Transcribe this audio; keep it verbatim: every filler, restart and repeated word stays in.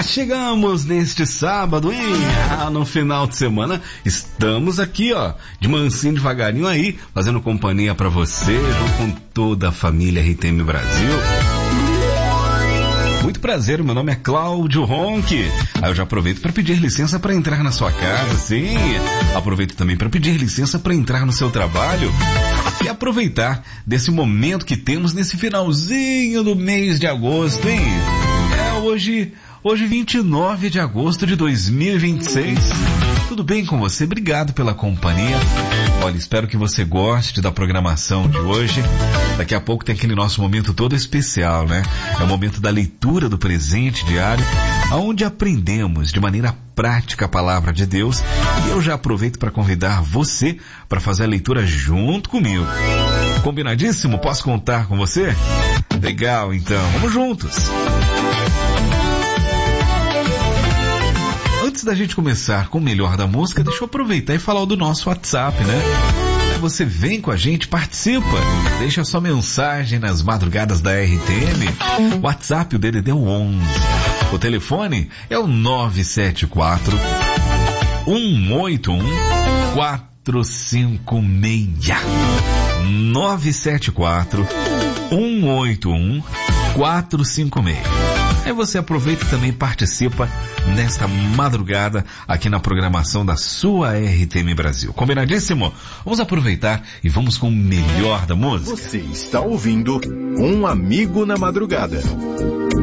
chegamos neste sábado, hein? Ah, no final de semana, estamos aqui, ó, de mansinho devagarinho aí, fazendo companhia pra você, com toda a família R T M Brasil. Muito prazer, meu nome é Cláudio Ronque. Aí eu já aproveito para pedir licença para entrar na sua casa, sim. Aproveito também para pedir licença para entrar no seu trabalho e aproveitar desse momento que temos nesse finalzinho do mês de agosto, hein? É hoje, hoje vinte e nove de agosto de dois mil e vinte e seis. Tudo bem com você? Obrigado pela companhia. Olha, espero que você goste da programação de hoje. Daqui a pouco tem aquele nosso momento todo especial, né? É o momento da leitura do presente diário, onde aprendemos de maneira prática a palavra de Deus. E eu já aproveito para convidar você para fazer a leitura junto comigo. Combinadíssimo? Posso contar com você? Legal, então. Vamos juntos. Antes da gente começar com o melhor da música, deixa eu aproveitar e falar do nosso WhatsApp, né? Você vem com a gente, participa, deixa sua mensagem nas madrugadas da R T M. WhatsApp, o D D D é o onze. O telefone é o nove sete quatro, um oito um, quatro cinco seis. nove sete quatro, um oito um, quatro cinco seis. Aí você aproveita e também participa nesta madrugada aqui na programação da sua R T M Brasil. Combinadíssimo? Vamos aproveitar e vamos com o melhor da música. Você está ouvindo Um Amigo na Madrugada.